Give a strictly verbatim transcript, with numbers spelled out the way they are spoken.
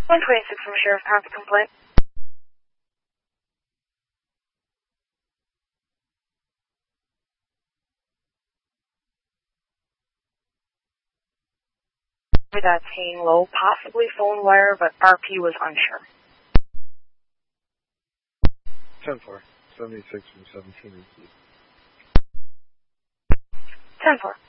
one twenty-six from Sheriff Traffic Complaint. That's hanging low, possibly phone wire, but R P was unsure. ten four, seventy-six from seventeen. ten four.